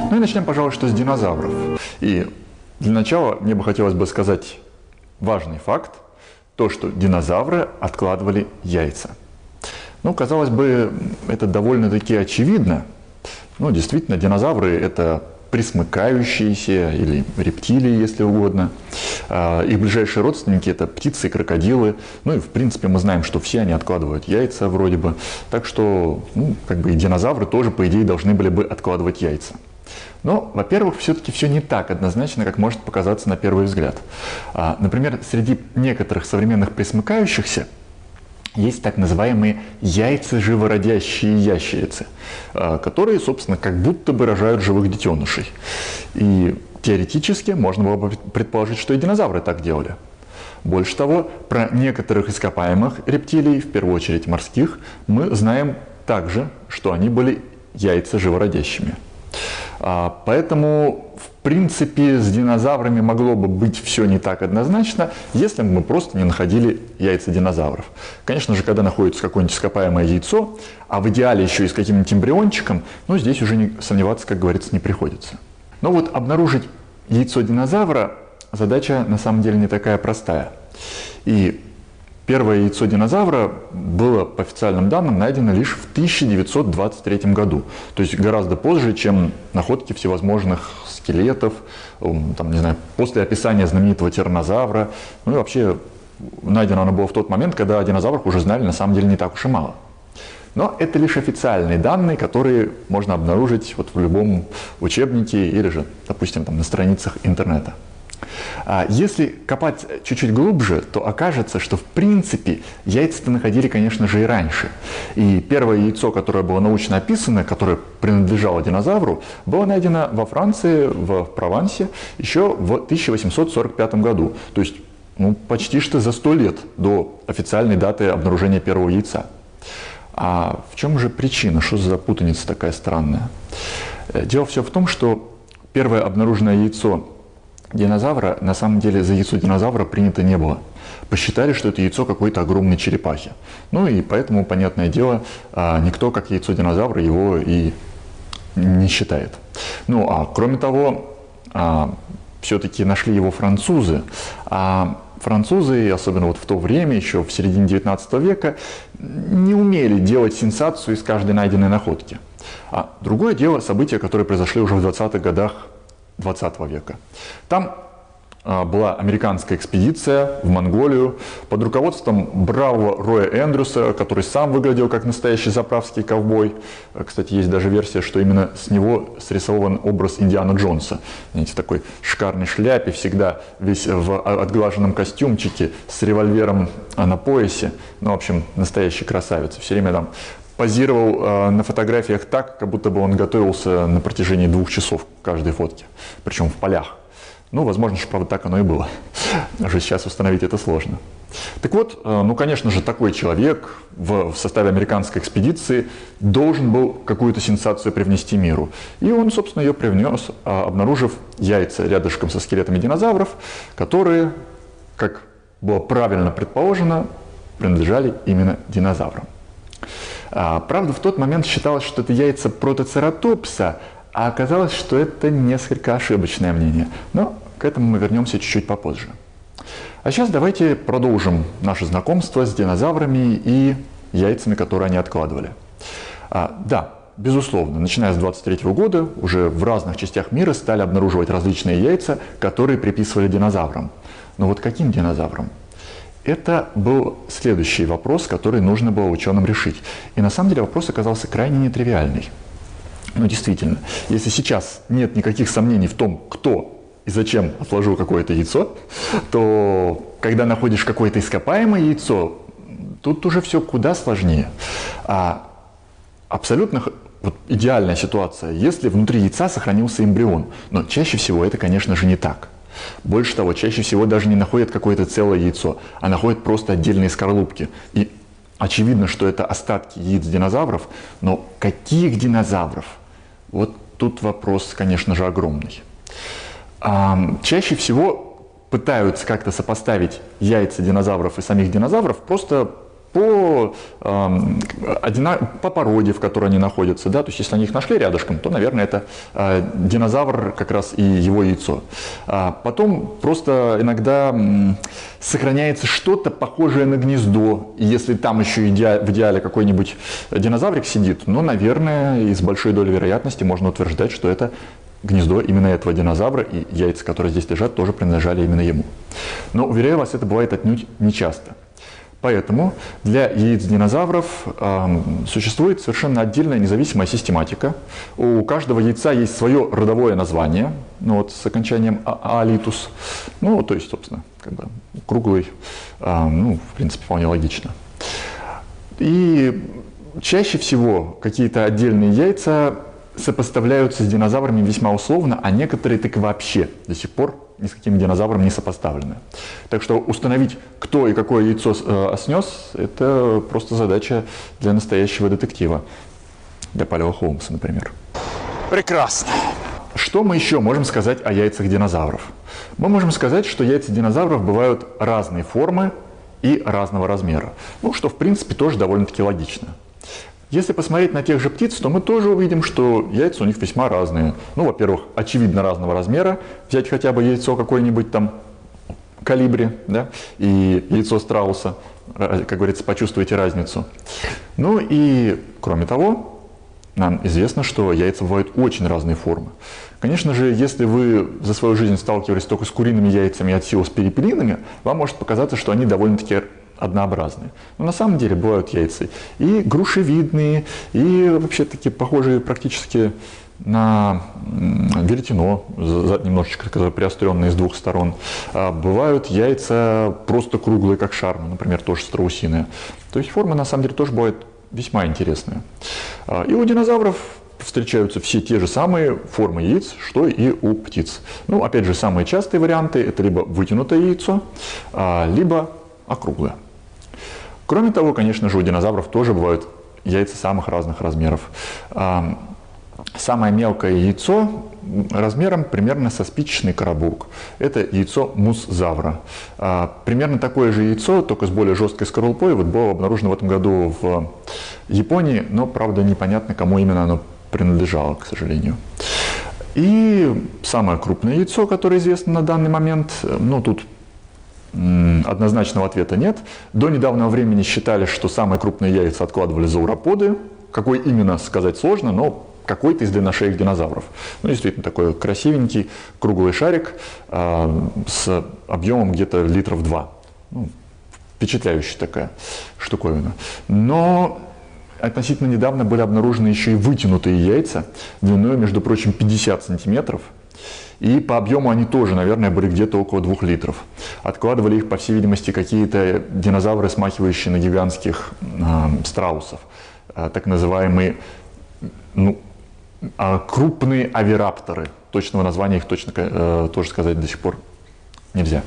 Ну и начнем, пожалуй, что с динозавров. И для начала мне бы хотелось бы сказать важный факт, то, что динозавры откладывали яйца. Ну, казалось бы, это довольно-таки очевидно. Ну, действительно, динозавры – это пресмыкающиеся или рептилии, если угодно. Их ближайшие родственники – это птицы и крокодилы. Ну и, в принципе, мы знаем, что все они откладывают яйца вроде бы. Так что, ну, как бы и динозавры тоже, по идее, должны были бы откладывать яйца. Но, во-первых, все-таки все не так однозначно, как может показаться на первый взгляд. Например, среди некоторых современных пресмыкающихся есть так называемые яйцеживородящие ящерицы, которые, собственно, как будто бы рожают живых детенышей. И теоретически можно было бы предположить, что и динозавры так делали. Больше того, про некоторых ископаемых рептилий, в первую очередь морских, мы знаем также, что они были яйцеживородящими. Поэтому, в принципе, с динозаврами могло бы быть все не так однозначно, если бы мы просто не находили яйца динозавров. Конечно же, когда находится какое-нибудь ископаемое яйцо, а в идеале еще и с каким-нибудь эмбриончиком, ну, здесь уже сомневаться, как говорится, не приходится. Но вот обнаружить яйцо динозавра задача на самом деле не такая простая. И первое яйцо динозавра было, по официальным данным, найдено лишь в 1923 году. То есть гораздо позже, чем находки всевозможных скелетов, там, не знаю, после описания знаменитого тираннозавра. Ну и вообще, найдено оно было в тот момент, когда о динозаврах уже знали на самом деле не так уж и мало. Но это лишь официальные данные, которые можно обнаружить вот в любом учебнике или же, допустим, там, на страницах интернета. Если копать чуть-чуть глубже, то окажется, что в принципе яйца-то находили, конечно же, и раньше. И первое яйцо, которое было научно описано, которое принадлежало динозавру, было найдено во Франции, в Провансе, еще в 1845 году. То есть, ну, почти что за 100 лет до официальной даты обнаружения первого яйца. А в чем же причина? Что за путаница такая странная? Дело все в том, что первое обнаруженное яйцо динозавра, на самом деле за яйцо динозавра принято не было. Посчитали, что это яйцо какой-то огромной черепахи. Ну и поэтому, понятное дело, никто как яйцо динозавра его и не считает. Ну а кроме того, все-таки нашли его французы. А французы, особенно вот в то время, еще в середине 19 века, не умели делать сенсацию из каждой найденной находки. А другое дело события, которые произошли уже в 20-х годах 20 века. Там была американская экспедиция в Монголию под руководством бравого Роя Эндрюса, который сам выглядел как настоящий заправский ковбой. Кстати, есть даже версия, что именно с него срисован образ Индиана Джонса. Знаете, такой шикарной шляпе, всегда весь в отглаженном костюмчике, с револьвером на поясе. Ну, в общем, настоящий красавец. Все время там позировал на фотографиях так, как будто бы он готовился на протяжении 2 часов к каждой фотке, причем в полях. Ну, возможно, что, правда, так оно и было. Уже сейчас установить это сложно. Так вот, ну, конечно же, такой человек в составе американской экспедиции должен был какую-то сенсацию привнести миру. И он, собственно, ее привнес, обнаружив яйца рядышком со скелетами динозавров, которые, как было правильно предположено, принадлежали именно динозаврам. Правда, в тот момент считалось, что это яйца протоцератопса, а оказалось, что это несколько ошибочное мнение. Но к этому мы вернемся чуть-чуть попозже. А сейчас давайте продолжим наше знакомство с динозаврами и яйцами, которые они откладывали. Да, безусловно, начиная с 1923 года уже в разных частях мира стали обнаруживать различные яйца, которые приписывали динозаврам. Но вот каким динозаврам? Это был следующий вопрос, который нужно было ученым решить. И на самом деле вопрос оказался крайне нетривиальный. Ну, действительно, если сейчас нет никаких сомнений в том, кто и зачем отложил какое-то яйцо, то когда находишь какое-то ископаемое яйцо, тут уже все куда сложнее. Абсолютно вот, идеальная ситуация, если внутри яйца сохранился эмбрион. Но чаще всего это, конечно же, не так. Больше того, чаще всего даже не находят какое-то целое яйцо, а находят просто отдельные скорлупки. И очевидно, что это остатки яиц динозавров, но каких динозавров? Вот тут вопрос, конечно же, огромный. Чаще всего пытаются как-то сопоставить яйца динозавров и самих динозавров, просто по породе, в которой они находятся. Да? То есть, если они их нашли рядышком, то, наверное, это динозавр как раз и его яйцо. Потом просто иногда сохраняется что-то похожее на гнездо. И если там еще в идеале какой-нибудь динозаврик сидит, ну, наверное, и с большой долей вероятности можно утверждать, что это гнездо именно этого динозавра, и яйца, которые здесь лежат, тоже принадлежали именно ему. Но, уверяю вас, это бывает отнюдь нечасто. Поэтому для яиц динозавров существует совершенно отдельная независимая систематика. У каждого яйца есть свое родовое название, ну, вот, с окончанием «алитус». Ну, то есть, собственно, как бы круглый, ну, в принципе, вполне логично. И чаще всего какие-то отдельные яйца сопоставляются с динозаврами весьма условно, а некоторые так и вообще до сих пор ни с каким динозавром не сопоставлены. Так что установить, кто и какое яйцо снес, это просто задача для настоящего детектива, для Палео Холмса, например. Прекрасно. Что мы еще можем сказать о яйцах динозавров? Мы можем сказать, что яйца динозавров бывают разной формы и разного размера. Ну, что в принципе тоже довольно-таки логично. Если посмотреть на тех же птиц, то мы тоже увидим, что яйца у них весьма разные. Ну, во-первых, очевидно разного размера. Взять хотя бы яйцо какое-нибудь там колибри, да, и яйцо страуса, как говорится, почувствуйте разницу. Ну и, кроме того, нам известно, что яйца бывают очень разной формы. Конечно же, если вы за свою жизнь сталкивались только с куриными яйцами и от силы с перепелиными, вам может показаться, что они довольно-таки однообразные. Но на самом деле бывают яйца и грушевидные, и вообще такие похожие практически на веретено, немножечко приостренные с двух сторон. Бывают яйца просто круглые, как шар, например, тоже страусиные. То есть формы на самом деле тоже бывают весьма интересные. И у динозавров встречаются все те же самые формы яиц, что и у птиц. Ну, опять же, самые частые варианты – это либо вытянутое яйцо, либо округлое. Кроме того, конечно же, у динозавров тоже бывают яйца самых разных размеров. Самое мелкое яйцо размером примерно со спичечный коробок. Это яйцо мусзавра. Примерно такое же яйцо, только с более жесткой скорлупой, вот было обнаружено в этом году в Японии, но, правда, непонятно, кому именно оно принадлежало, к сожалению. И самое крупное яйцо, которое известно на данный момент, ну, тут однозначного ответа нет. До недавнего времени считали, что самые крупные яйца откладывали зауроподы. Какой именно, сказать сложно, но какой-то из длинношеек динозавров. Ну, действительно, такой красивенький круглый шарик с объемом где-то литров 2. Ну, впечатляющая такая штуковина. Но относительно недавно были обнаружены еще и вытянутые яйца длиной, между прочим, 50 сантиметров. И по объему они тоже, наверное, были где-то около 2 литров. Откладывали их, по всей видимости, какие-то динозавры, смахивающие на гигантских страусов. Так называемые, ну, крупные овирапторы. Точного названия их точно тоже сказать до сих пор нельзя.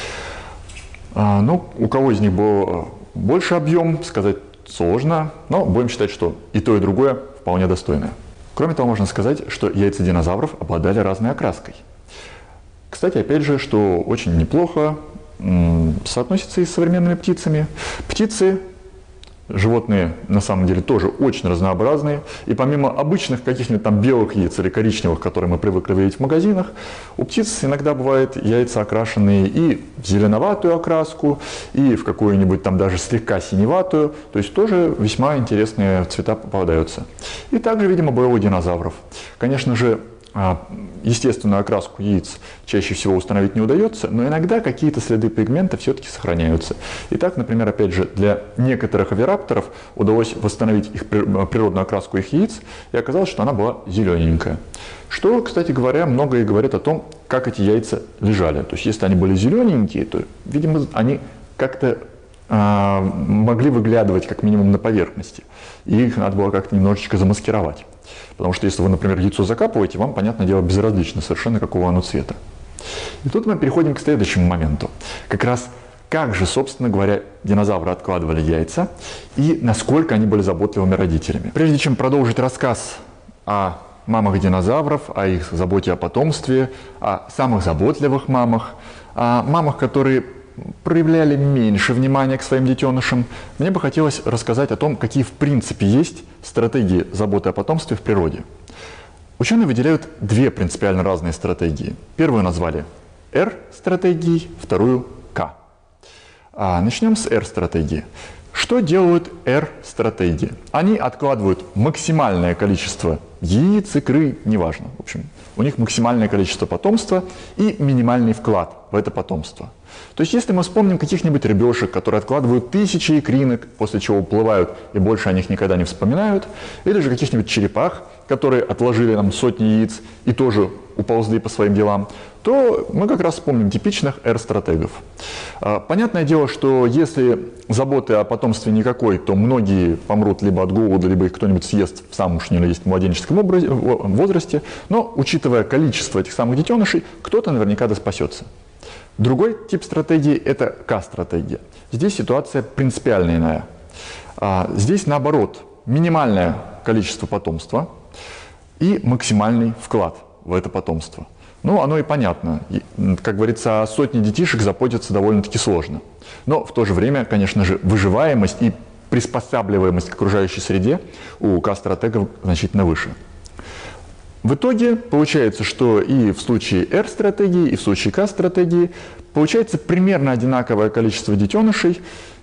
Ну, у кого из них был больше объем, сказать сложно, но будем считать, что и то, и другое вполне достойное. Кроме того, можно сказать, что яйца динозавров обладали разной окраской. Кстати, опять же, что очень неплохо соотносится и с современными птицами. Птицы, животные на самом деле тоже очень разнообразные. И помимо обычных каких-нибудь там белых яиц или коричневых, которые мы привыкли видеть в магазинах, у птиц иногда бывают яйца, окрашенные и в зеленоватую окраску, и в какую-нибудь там даже слегка синеватую. То есть тоже весьма интересные цвета попадаются. И также, видимо, было у динозавров. Конечно же, естественную окраску яиц чаще всего установить не удается, но иногда какие-то следы пигмента все-таки сохраняются. Итак, например, опять же, для некоторых овирапторов удалось восстановить их природную окраску их яиц, и оказалось, что она была зелененькая. Что, кстати говоря, многое говорит о том, как эти яйца лежали. То есть, если они были зелененькие, то, видимо, они как-то могли выглядывать как минимум на поверхности, и их надо было как-то немножечко замаскировать. Потому что если вы, например, яйцо закапываете, вам, понятное дело, безразлично совершенно, какого оно цвета. И тут мы переходим к следующему моменту. Как раз как же, собственно говоря, динозавры откладывали яйца и насколько они были заботливыми родителями. Прежде чем продолжить рассказ о мамах динозавров, о их заботе о потомстве, о самых заботливых мамах, о мамах, которые проявляли меньше внимания к своим детенышам, мне бы хотелось рассказать о том, какие в принципе есть стратегии заботы о потомстве в природе. Ученые выделяют две принципиально разные стратегии. Первую назвали R-стратегией, вторую K. Начнем с R-стратегии. Что делают R-стратегии? Они откладывают максимальное количество яиц, икры, неважно. В общем, у них максимальное количество потомства и минимальный вклад в это потомство. То есть, если мы вспомним каких-нибудь рыбешек, которые откладывают тысячи икринок, после чего уплывают и больше о них никогда не вспоминают, или же каких-нибудь черепах, которые отложили нам сотни яиц и тоже уползли по своим делам, то мы как раз вспомним типичных R-стратегов. Понятное дело, что если заботы о потомстве никакой, то многие помрут либо от голода, либо их кто-нибудь съест в самом что ни на есть младенческом возрасте, но учитывая количество этих самых детенышей, кто-то наверняка да спасется. Другой тип стратегии – это К-стратегия. Здесь ситуация принципиально иная. Здесь наоборот минимальное количество потомства и максимальный вклад в это потомство. Ну, оно и понятно. Как говорится, о сотне детишек заботиться довольно-таки сложно. Но в то же время, конечно же, выживаемость и приспосабливаемость к окружающей среде у К-стратегов значительно выше. В итоге получается, что и в случае R-стратегии, и в случае К-стратегии получается примерно одинаковое количество детенышей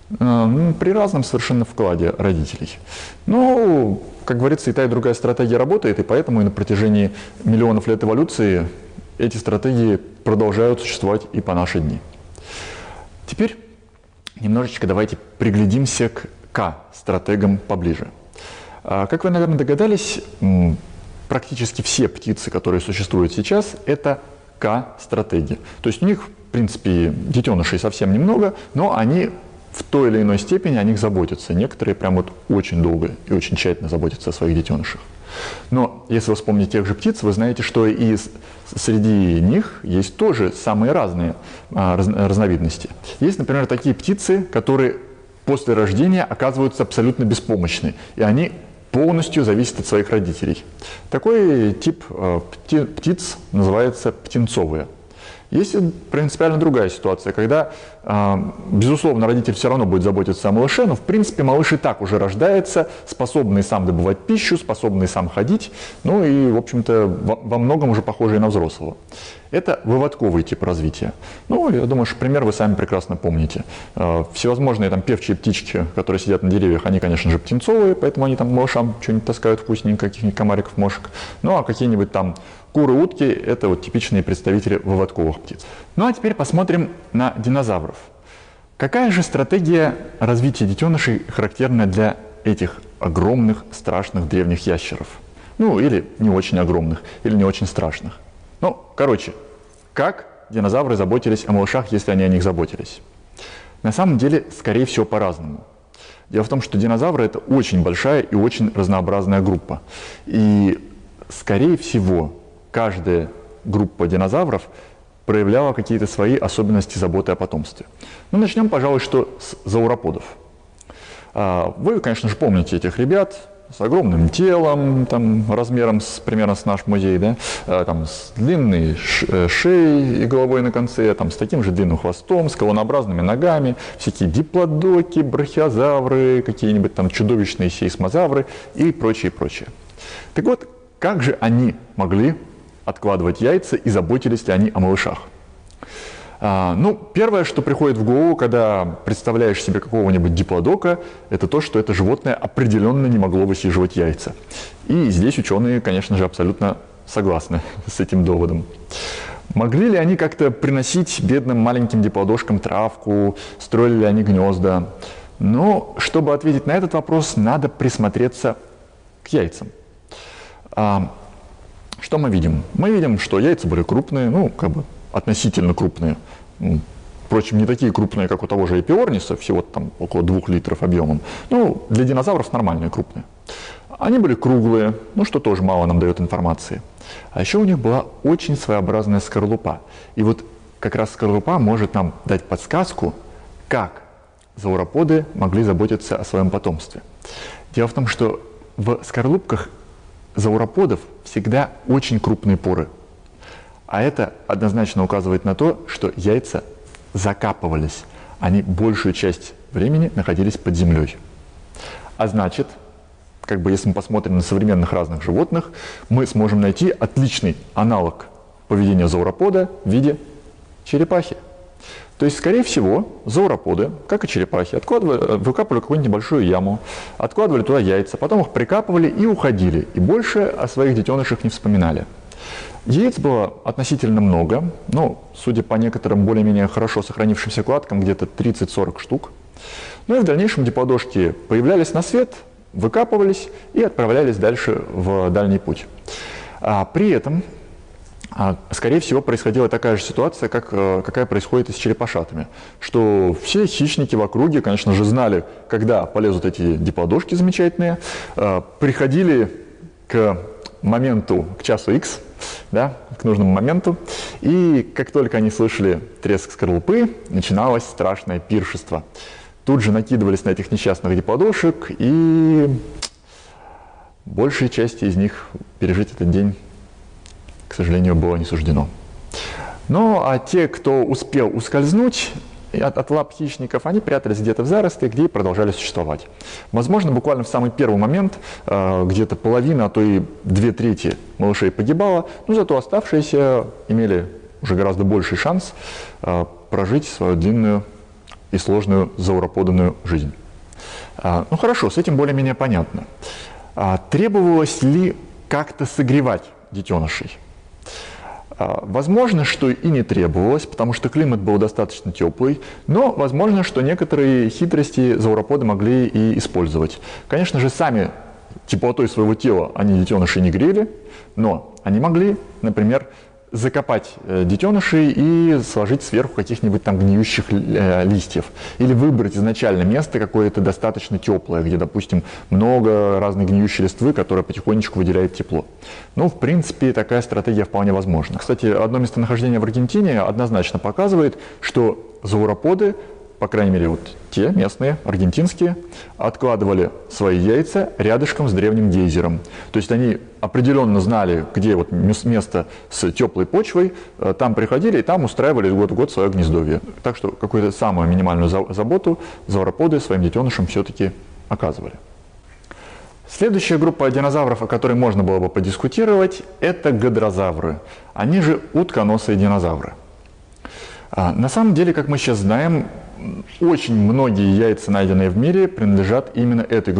при разном совершенно вкладе родителей. Но, как говорится, и та, и другая стратегия работает, и поэтому и на протяжении миллионов лет эволюции эти стратегии продолжают существовать и по наши дни. Теперь немножечко давайте приглядимся к К-стратегам поближе. Как вы, наверное, догадались, практически все птицы, которые существуют сейчас, это К-стратегии. То есть у них, в принципе, детенышей совсем немного, но они в той или иной степени о них заботятся. Некоторые прям вот очень долго и очень тщательно заботятся о своих детенышах. Но если вы вспомните тех же птиц, вы знаете, что и среди них есть тоже самые разные разновидности. Есть, например, такие птицы, которые после рождения оказываются абсолютно беспомощны, и они полностью зависят от своих родителей. Такой тип птиц называется птенцовые. Есть принципиально другая ситуация, когда, безусловно, родитель все равно будет заботиться о малыше, но, в принципе, малыш и так уже рождается, способный сам добывать пищу, способный сам ходить, ну и, в общем-то, во многом уже похожий на взрослого. Это выводковый тип развития. Ну, я думаю, что пример вы сами прекрасно помните. Всевозможные там певчие птички, которые сидят на деревьях, они, конечно же, птенцовые, поэтому они там малышам что-нибудь таскают вкусненько, каких-нибудь комариков, мошек. Ну, а какие-нибудь там куры, утки – это вот типичные представители выводковых птиц. Ну, а теперь посмотрим на динозавров. Какая же стратегия развития детенышей характерна для этих огромных, страшных древних ящеров? Ну, или не очень огромных, или не очень страшных. Ну, короче, как динозавры заботились о малышах, если они о них заботились? На самом деле, скорее всего, по-разному. Дело в том, что динозавры – это очень большая и очень разнообразная группа. И, скорее всего, каждая группа динозавров проявляла какие-то свои особенности заботы о потомстве. Ну, начнем, пожалуй, что с зауроподов. Вы, конечно же, помните этих ребят с огромным телом, там, размером примерно с наш музей, да? Там, с длинной шеей и головой на конце, там, с таким же длинным хвостом, с колоннообразными ногами, всякие диплодоки, брахиозавры, какие-нибудь там чудовищные сейсмозавры и прочее, прочее. Так вот, как же они могли откладывать яйца и заботились ли они о малышах? Ну, первое, что приходит в голову, когда представляешь себе какого-нибудь диплодока, это то, что это животное определенно не могло высиживать яйца. И здесь ученые, конечно же, абсолютно согласны с этим доводом. Могли ли они как-то приносить бедным маленьким диплодошкам травку, строили ли они гнезда? Но, чтобы ответить на этот вопрос, надо присмотреться к яйцам. Что мы видим? Мы видим, что яйца были крупные, ну, как бы относительно крупные. Впрочем, не такие крупные, как у того же эпиорниса, всего там около 2 литров объемом. Ну, для динозавров нормальные, крупные. Они были круглые, ну, что тоже мало нам дает информации. А еще у них была очень своеобразная скорлупа. И вот как раз скорлупа может нам дать подсказку, как зауроподы могли заботиться о своем потомстве. Дело в том, что в скорлупках зауроподов всегда очень крупные поры. А это однозначно указывает на то, что яйца закапывались. Они большую часть времени находились под землей. А значит, как бы если мы посмотрим на современных разных животных, мы сможем найти отличный аналог поведения зауропода в виде черепахи. То есть, скорее всего, зауроподы, как и черепахи, выкапывали какую-нибудь небольшую яму, откладывали туда яйца, потом их прикапывали и уходили, и больше о своих детенышах не вспоминали. Яиц было относительно много, но, судя по некоторым более-менее хорошо сохранившимся кладкам, где-то 30-40 штук. Ну и в дальнейшем диплодожки появлялись на свет, выкапывались и отправлялись дальше в дальний путь. При этом, скорее всего, происходила такая же ситуация, какая происходит и с черепашатами, что все хищники в округе, конечно же, знали, когда полезут эти диплодожки замечательные, приходили к моменту, к часу X, да, к нужному моменту, и как только они слышали треск скорлупы, начиналось страшное пиршество. Тут же накидывались на этих несчастных диплодошек, и большей части из них пережить этот день, к сожалению, было не суждено. Ну, а те, кто успел ускользнуть от лап хищников, они прятались где-то в заросли, где и продолжали существовать. Возможно, буквально в самый первый момент где-то половина, а то и 2/3 малышей погибало, но зато оставшиеся имели уже гораздо больший шанс прожить свою длинную и сложную зауроподанную жизнь. Ну хорошо, с этим более-менее понятно. Требовалось ли как-то согревать детенышей? Возможно, что и не требовалось, потому что климат был достаточно теплый, но возможно, что некоторые хитрости зауроподы могли и использовать. Конечно же, сами теплотой своего тела они детенышей не грели, но они могли, например, закопать детенышей и сложить сверху каких-нибудь там гниющих листьев. Или выбрать изначально место какое-то достаточно теплое, где, допустим, много разной гниющей листвы, которая потихонечку выделяет тепло. Ну, в принципе, такая стратегия вполне возможна. Кстати, одно местонахождение в Аргентине однозначно показывает, что зауроподы, по крайней мере, вот те местные, аргентинские, откладывали свои яйца рядышком с древним гейзером. То есть они определенно знали, где вот место с теплой почвой, там приходили и там устраивали год в год свое гнездовье. Так что какую-то самую минимальную заботу зауроподы своим детенышам все-таки оказывали. Следующая группа динозавров, о которой можно было бы подискутировать, это гадрозавры, они же утконосые динозавры. На самом деле, как мы сейчас знаем, очень многие яйца, найденные в мире, принадлежат именно этой группе.